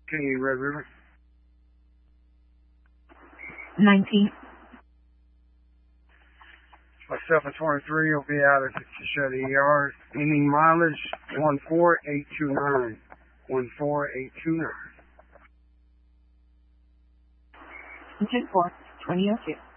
King Red River. 19. Myself at 23 will be out at the Chevy Yard. Ending mileage 14829. 14829. 10-4, 2002.